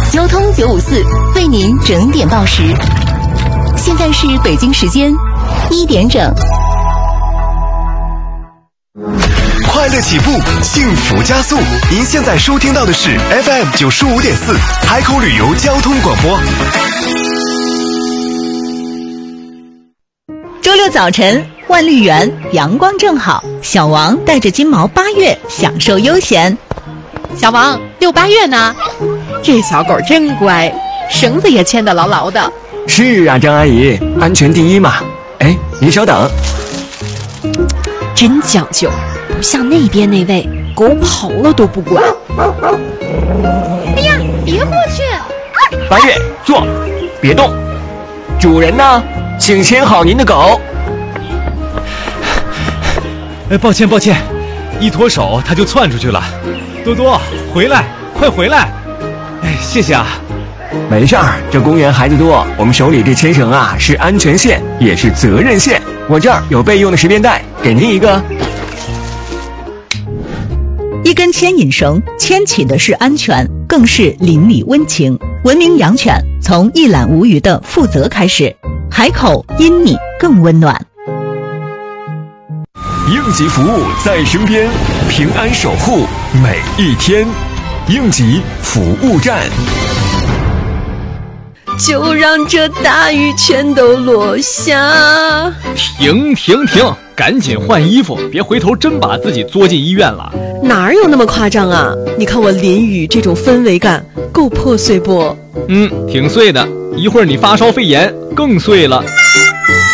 交通954为您整点报时。现在是北京时间1点整。 快乐起步，幸福加速。您现在收听到的是 FM 95.4海口旅游交通广播。 周六早晨，万绿园阳光正好，小王带着金毛8月享受悠闲。 小王，6、8月呢？这小狗真乖，绳子也牵得牢牢的。 是啊，张阿姨，安全第一嘛。哎，您稍等。 真讲究，不像那边那位，狗跑了都不管。哎呀，别过去 ！8月，坐，别动。主人呢？请牵好您的狗。 抱歉，一脱手它就窜出去了。多多，回来，快回来！谢谢啊。 没事儿，这公园孩子多，我们手里这牵绳啊是安全线，也是责任线。我这儿有备用的10便带，给您一个。 一根牵引绳，牵起的是安全，更是邻里温情。文明养犬，从一览无余的负责开始。海口因你更温暖。 应急服务在身边，平安守护每一天。应急服务站。 就让这大雨全都落下。 停！赶紧换衣服，别回头真把自己作进医院了。 哪有那么夸张啊？你看我淋雨这种氛围感够破碎不？ 挺碎的，一会儿你发烧肺炎更碎了。